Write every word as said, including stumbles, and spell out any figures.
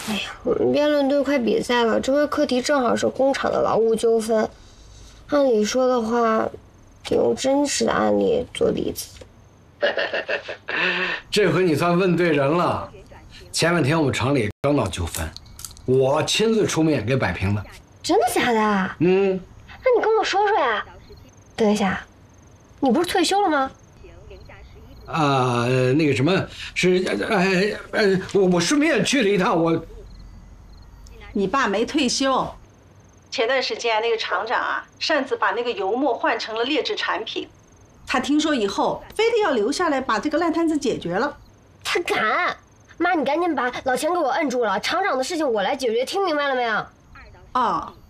哎呀，我们辩论队快比赛了，这回课题正好是工厂的劳务纠纷。按理说的话，得用真实的案例做例子。 这回你算问对人了。前两天我们厂里刚闹纠纷，我亲自出面给摆平了。 真的假的？ 嗯。 那你跟我说说呀。等一下，你不是退休了吗？ 啊，那个什么是，呃呃，我我顺便去了一趟。我， 你爸没退休。前段时间那个厂长啊，擅自把那个油墨换成了劣质产品，他听说以后，非得要留下来把这个烂摊子解决了。 他敢！妈，你赶紧把老钱给我摁住了，厂长的事情我来解决，听明白了没有？ 哦。